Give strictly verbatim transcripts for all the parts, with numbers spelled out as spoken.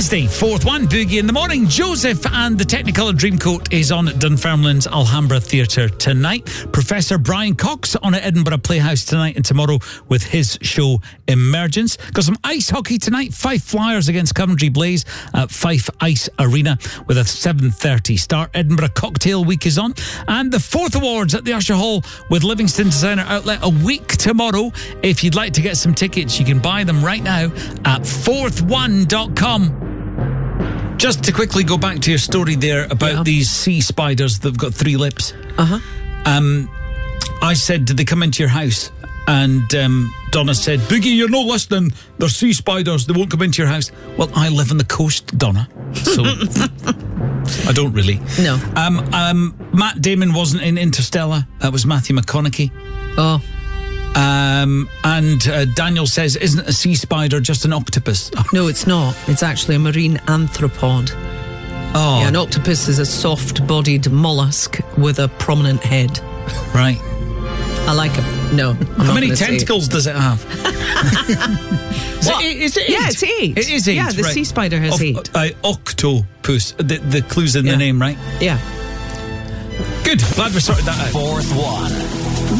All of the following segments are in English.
Wednesday, fourth one, Boogie in the morning. Joseph and the Technicolor Dreamcoat is on at Dunfermline's Alhambra Theatre tonight. Professor Brian Cox on at Edinburgh Playhouse tonight and tomorrow with his show Emergence. Got some ice hockey tonight. Fife Flyers against Coventry Blaze at Fife Ice Arena with a seven thirty start. Edinburgh Cocktail Week is on. And the fourth awards at the Usher Hall with Livingston Designer Outlet a week tomorrow. If you'd like to get some tickets, you can buy them right now at fourth one dot com. Just to quickly go back to your story there about yeah. these sea spiders that've got three lips. Uh-huh. Um, I said, did they come into your house? And um, Donna said, Boogie, you're not listening. They're sea spiders. They won't come into your house. Well, I live on the coast, Donna. So I don't really. No. Um, um, Matt Damon wasn't in Interstellar. That was Matthew McConaughey. Oh. Um, and uh, Daniel says, isn't a sea spider just an octopus? No, it's not. It's actually a marine arthropod. Oh. Yeah, an octopus is a soft-bodied mollusk with a prominent head. Right. I like it. No. I'm How not many tentacles does it have? is, well, it, is it eight? Yeah, it's eight. It is eight. Yeah, the right. sea spider has of, eight. Uh, octopus. The, the clue's in yeah. the name, right? Yeah. Good. Glad we sorted that out. Fourth one.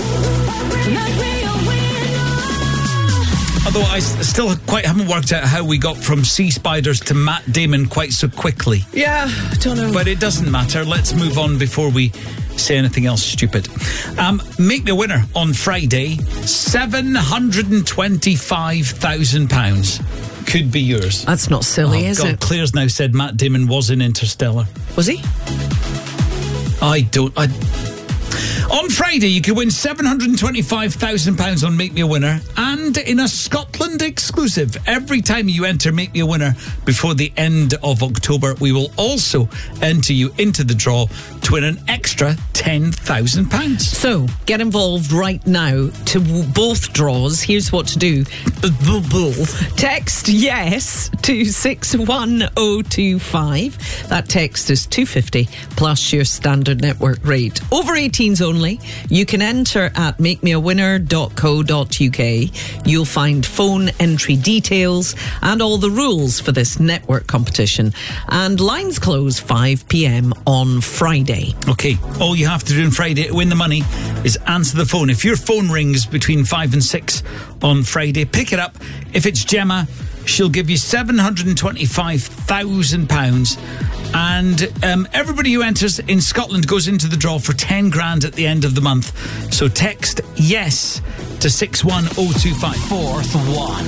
Although I still quite haven't worked out how we got from sea spiders to Matt Damon quite so quickly. Yeah, I don't know. But it doesn't matter. Let's move on before we say anything else stupid. Um, make me a winner on Friday. seven hundred twenty-five thousand pounds could be yours. That's not silly, oh, is God, it? Claire's now said Matt Damon was in Interstellar. Was he? I don't... I, On Friday, you can win seven hundred twenty-five thousand pounds on Make Me a Winner, and in a Scotland exclusive, every time you enter Make Me a Winner before the end of October, we will also enter you into the draw to win an extra ten thousand pounds. So, get involved right now to both draws. Here's what to do. Text yes to six one oh two five. That text is two hundred fifty plus your standard network rate. Over eighteens only. You can enter at make me a winner dot co dot uk. You'll find phone entry details and all the rules for this network competition. And lines close five p.m. on Friday. Okay, all you have to do on Friday to win the money is answer the phone. If your phone rings between five and six on Friday, pick it up. If it's Gemma, she'll give you seven hundred twenty-five thousand pounds. And um, everybody who enters in Scotland goes into the draw for ten grand at the end of the month. So text yes to six one oh two five. Fourth one.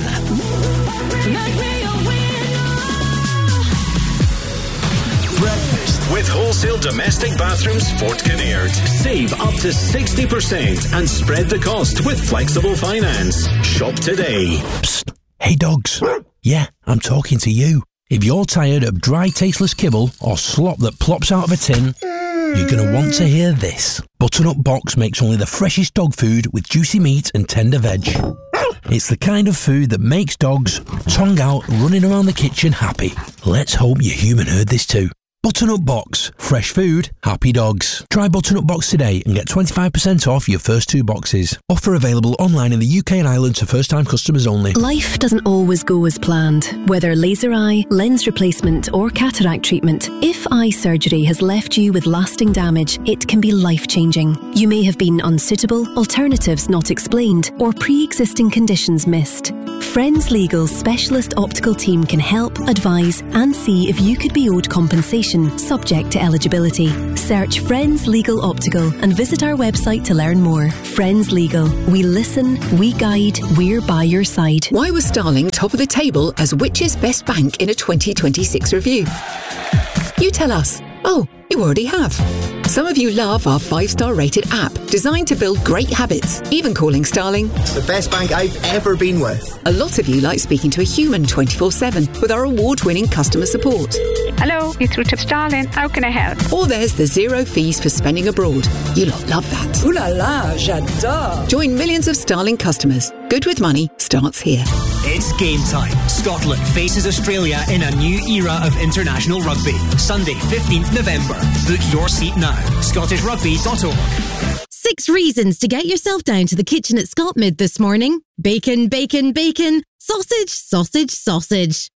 Breakfast with Wholesale Domestic Bathrooms Fort Kinnaird. Save up to sixty percent and spread the cost with flexible finance. Shop today. Psst. Hey dogs. Yeah, I'm talking to you. If you're tired of dry, tasteless kibble or slop that plops out of a tin, you're going to want to hear this. Butternut Box makes only the freshest dog food with juicy meat and tender veg. It's the kind of food that makes dogs, tongue out, running around the kitchen happy. Let's hope your human heard this too. Butternut Box. Fresh food, happy dogs. Try Butternut Box today and get twenty-five percent off your first two boxes. Offer available online in the U K and Ireland to first-time customers only. Life doesn't always go as planned. Whether laser eye, lens replacement or cataract treatment, if eye surgery has left you with lasting damage, it can be life-changing. You may have been unsuitable, alternatives not explained, or pre-existing conditions missed. Friends Legal's specialist optical team can help, advise and see if you could be owed compensation subject to eligibility. Search Friends Legal Optical and visit our website to learn more. Friends Legal. We listen, we guide, we're by your side. Why was Starling top of the table as Which's Best Bank in a twenty twenty-six review? You tell us. Oh, you already have. Some of you love our five-star rated app, designed to build great habits, even calling Starling the best bank I've ever been with. A lot of you like speaking to a human twenty-four seven with our award-winning customer support. Hello, you're through to Starling. How can I help? Or there's the zero fees for spending abroad. You lot love that. Ooh la la, j'adore. Join millions of Starling customers. Good with money starts here. It's game time. Scotland faces Australia in a new era of international rugby. Sunday, fifteenth November. Book your seat now. Scottish Rugby dot org. Six reasons to get yourself down to the kitchen at Scotmid this morning. Bacon, bacon, bacon. Sausage, sausage, sausage.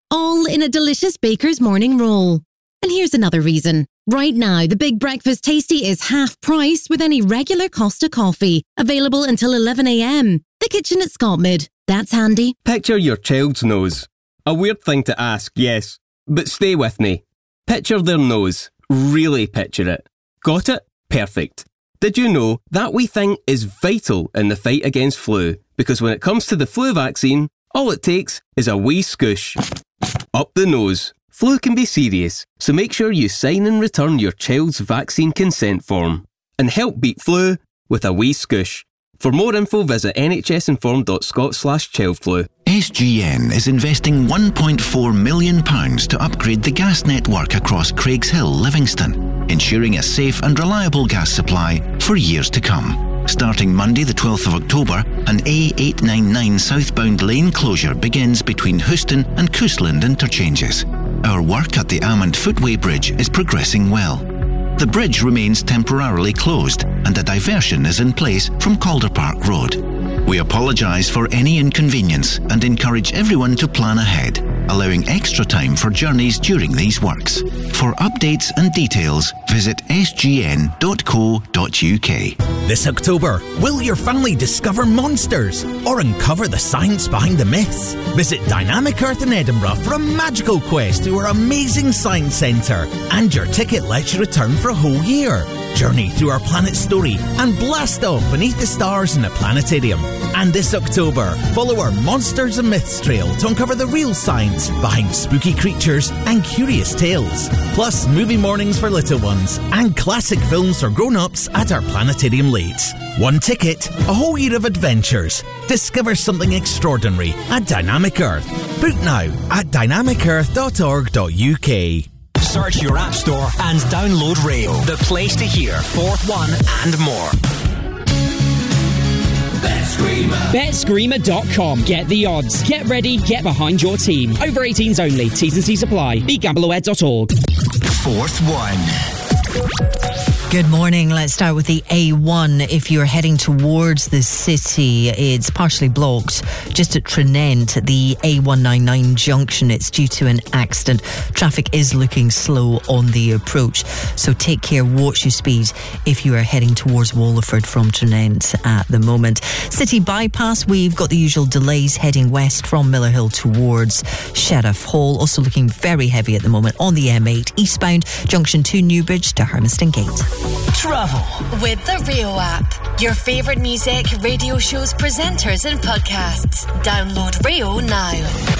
all in a delicious baker's morning roll. And here's another reason. Right now, the Big Breakfast Tasty is half price with any regular Costa coffee. Available until eleven a m. The kitchen at Scotmid. That's handy. Picture your child's nose. A weird thing to ask, yes. But stay with me. Picture their nose. Really picture it. Got it? Perfect. Did you know that wee thing is vital in the fight against flu? Because when it comes to the flu vaccine, all it takes is a wee scoosh. Up the nose. Flu can be serious, so make sure you sign and return your child's vaccine consent form. And help beat flu with a wee scoosh. For more info, visit nhsinform.scot slash childflu. S G N is investing one point four million pounds to upgrade the gas network across Craigshill, Livingston, ensuring a safe and reliable gas supply for years to come. Starting Monday the twelfth of October, an A eight ninety-nine southbound lane closure begins between Houston and Coastland interchanges. Our work at the Almond Footway Bridge is progressing well. The bridge remains temporarily closed and a diversion is in place from Calder Park Road. We apologise for any inconvenience and encourage everyone to plan ahead, allowing extra time for journeys during these works. For updates and details, visit s g n dot co dot u k. This October, will your family discover monsters or uncover the science behind the myths? Visit Dynamic Earth in Edinburgh for a magical quest to our amazing science centre, and your ticket lets you return for a whole year. Journey through our planet story and blast off beneath the stars in a planetarium. And this October, follow our Monsters and Myths trail to uncover the real science behind spooky creatures and curious tales. Plus, movie mornings for little ones and classic films for grown-ups at our planetarium late. One ticket, a whole year of adventures. Discover something extraordinary at Dynamic Earth. Book now at dynamic earth dot org dot u k. Search your app store and download Rail, the place to hear Fourth One and more. Bet Screamer dot com. Get the odds. Get ready, get behind your team. Over eighteens only. T's and C's apply. be gamble aware dot org. Fourth One. Good morning. Let's start with the A one. If you're heading towards the city, it's partially blocked just at Trinent, the A one ninety-nine junction. It's due to an accident. Traffic is looking slow on the approach, so take care, watch your speed if you are heading towards Wallingford from Trinent at the moment. City bypass, we've got the usual delays heading west from Miller Hill towards Sheriff Hall. Also looking very heavy at the moment on the M eight eastbound, junction two Newbridge to Hermiston Gate. Travel with the Rio app. Your favourite music, radio shows, presenters and podcasts. Download Rio now.